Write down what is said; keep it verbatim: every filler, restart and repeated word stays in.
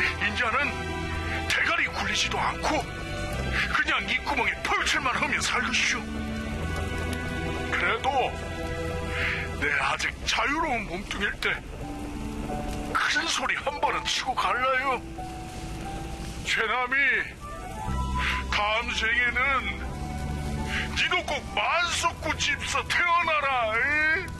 인자는 대가리 굴리지도 않고 그냥 입구멍에 펄칠만 하면 살겠슈. 그래도 내 아직 자유로운 몸뚱일 때 큰 소리 한 번은 치고 갈라요. 최남이 다음 생에는 니도 꼭 만석구 집사 태어나라. 에?